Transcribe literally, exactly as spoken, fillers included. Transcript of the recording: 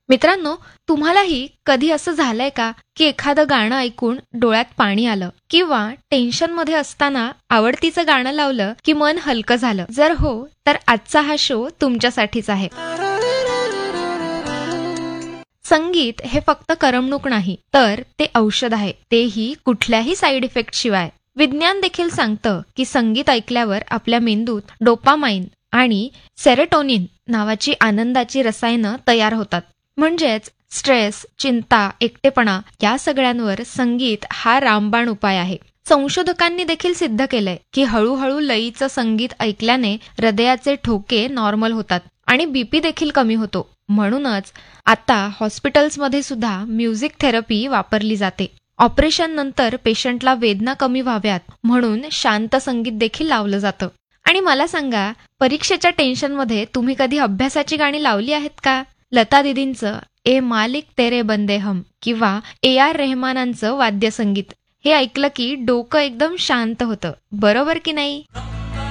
मित्रांनो, तुम्हालाही कधी असं झालंय का की एखादं गाणं ऐकून डोळ्यात पाणी आलं किंवा टेन्शनमध्ये असताना आवडतीचं गाणं लावलं की मन हलकं झालं? जर हो, तर आजचा हा शो तुमच्यासाठीच आहे. संगीत हे फक्त करमणूक नाही, तर ते औषध आहे, तेही कुठल्याही साईड इफेक्ट शिवाय. विज्ञान देखील सांगतं की संगीत ऐकल्यावर आपल्या मेंदूत डोपामाइन आणि सेरोटोनिन नावाची आनंदाची रसायनं तयार होतात. म्हणजेच स्ट्रेस, चिंता, एकटेपणा या सगळ्यांवर संगीत हा रामबाण उपाय आहे. संशोधकांनी देखील सिद्ध केलंय की हळूहळू लयीचं संगीत ऐकल्याने हृदयाचे ठोके नॉर्मल होतात आणि बीपी देखील कमी होतो. म्हणूनच आता हॉस्पिटल्समध्ये सुद्धा म्युझिक थेरपी वापरली जाते. ऑपरेशन नंतर पेशंटला वेदना कमी व्हाव्यात म्हणून शांत संगीत देखील लावलं जातं. आणि मला सांगा, परीक्षेच्या टेन्शनमध्ये तुम्ही कधी अभ्यासाची गाणी लावली आहेत का? लता दीदींचं ए मालिक तेरे बंदे हम किंवा ए आर रेहमानांचं वाद्यसंगीत हे ऐकलं की डोकं एकदम शांत होतं, बरोबर की नाही?